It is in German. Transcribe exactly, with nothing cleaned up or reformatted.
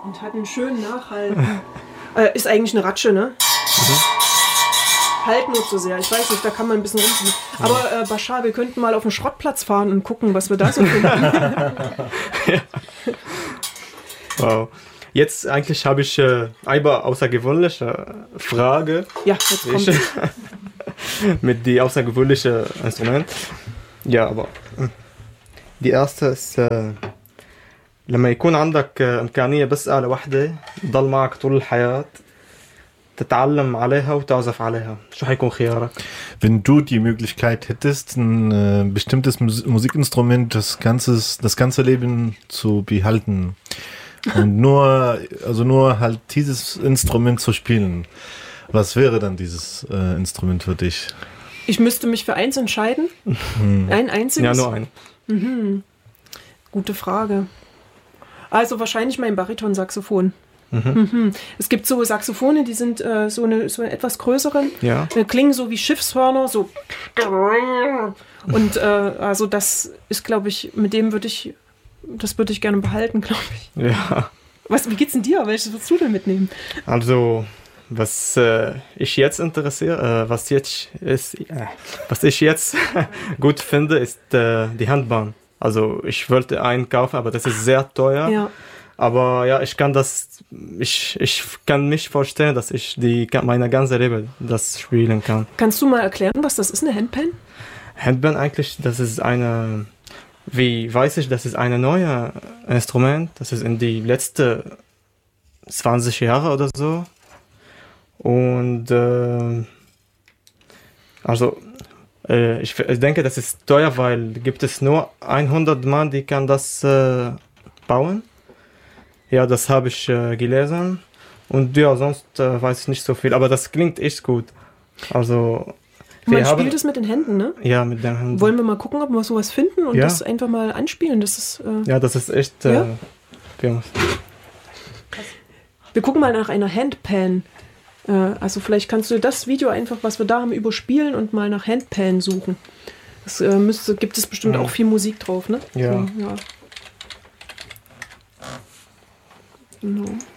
Und hat einen schönen Nachhalt. äh, ist eigentlich eine Ratsche, ne? Mhm. Halt nur zu sehr. Ich weiß nicht, da kann man ein bisschen rumziehen. Aber äh, Bashar, wir könnten mal auf den Schrottplatz fahren und gucken, was wir da so finden. Ja. Wow. Jetzt eigentlich habe ich äh, eine außergewöhnliche Frage. Ja, jetzt kommt ich, mit die außergewöhnliche Instrument. Ja, aber die erste ist äh, لما يكون عندك إمكانية بس آلة واحدة تضل معك طول الحياة تتعلم عليها وتعزف عليها. شو حيكون خيارك؟ Wenn du die Möglichkeit hättest, ein äh, bestimmtes Mus- Musikinstrument das ganze, das ganze Leben zu behalten und nur, also nur halt dieses Instrument zu spielen, was wäre dann dieses äh, Instrument für dich? Ich müsste mich für eins entscheiden. Hm. Ein einziges? Ja, nur ein. Mhm. Gute Frage. Also wahrscheinlich mein Baritonsaxophon. Mhm. Mhm. Es gibt so Saxophone, die sind äh, so eine so eine etwas größeren, ja. äh, klingen so wie Schiffshörner, so. Und äh, also das ist, glaube ich, mit dem würde ich, das würde ich gerne behalten, glaube ich. Ja. Was, wie geht's denn dir? Welches würdest du denn mitnehmen? Also, was äh, ich jetzt interessiere, äh, was jetzt ist, äh, was ich jetzt gut finde, ist äh, die Handbahn. Also ich wollte einen kaufen, aber das ist sehr teuer. Ja. Aber ja, ich kann das, ich, ich kann mich vorstellen, dass ich die meine ganze Leben das spielen kann. Kannst du mal erklären, was das ist, eine Handpan? Handpan eigentlich, das ist eine, wie weiß ich, das ist ein neues Instrument. Das ist in die letzten zwanzig Jahre oder so. Und äh, also äh, ich, ich denke, das ist teuer, weil gibt es nur hundert Mann, die kann das äh, bauen. Ja, das habe ich äh, gelesen. Und ja, sonst äh, weiß ich nicht so viel. Aber das klingt echt gut. Also man wir spielt haben, es mit den Händen, ne? Ja, mit den Händen. Wollen wir mal gucken, ob wir sowas finden und ja. das einfach mal anspielen? Das ist, äh, ja, das ist echt... Äh, ja? ja. Wir gucken mal nach einer Handpan. Äh, also vielleicht kannst du das Video einfach, was wir da haben, überspielen und mal nach Handpan suchen. Das äh, müsste, gibt es bestimmt ja. auch viel Musik drauf, ne? Ja. So, ja. Genau.